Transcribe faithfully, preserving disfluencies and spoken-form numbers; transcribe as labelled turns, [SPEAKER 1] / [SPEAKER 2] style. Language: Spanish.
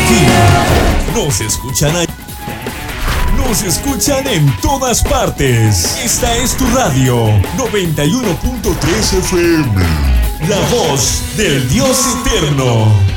[SPEAKER 1] aquí. Nos escuchan ahí. Nos escuchan en todas partes. Esta es tu radio noventa y uno punto tres F M. La voz del Dios eterno.